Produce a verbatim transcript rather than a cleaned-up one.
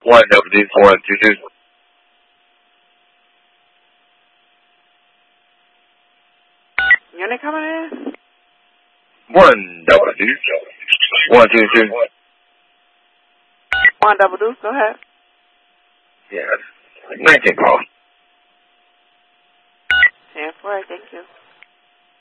One double D four one two two. Unit coming in? One double D one two two. One double deuce, go ahead. Yeah. nineteen call. ten four, thank you.